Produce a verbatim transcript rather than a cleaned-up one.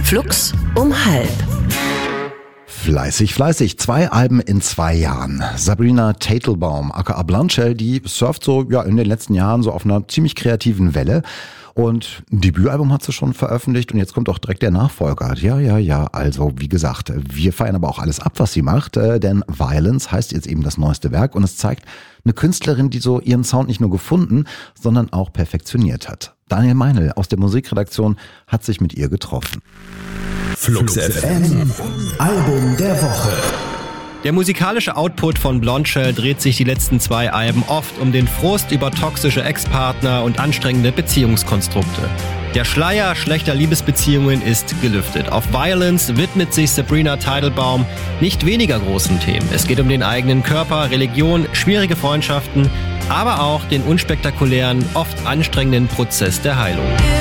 Flux um halb. Fleißig, fleißig. Zwei Alben in zwei Jahren. Sabrina Teitelbaum, aka Blondshell, die surft so ja in den letzten Jahren so auf einer ziemlich kreativen Welle. Und ein Debütalbum hat sie schon veröffentlicht und jetzt kommt auch direkt der Nachfolger. Ja, ja, ja, also wie gesagt, wir feiern aber auch alles ab, was sie macht, äh, denn Violence heißt jetzt eben das neueste Werk und es zeigt eine Künstlerin, die so ihren Sound nicht nur gefunden, sondern auch perfektioniert hat. Daniel Meinl aus der Musikredaktion hat sich mit ihr getroffen. Flux F M, Album der Woche. Der musikalische Output von Blondshell dreht sich die letzten zwei Alben oft um den Frust über toxische Ex-Partner und anstrengende Beziehungskonstrukte. Der Schleier schlechter Liebesbeziehungen ist gelüftet. Auf Violence widmet sich Sabrina Teitelbaum nicht weniger großen Themen. Es geht um den eigenen Körper, Religion, schwierige Freundschaften, aber auch den unspektakulären, oft anstrengenden Prozess der Heilung.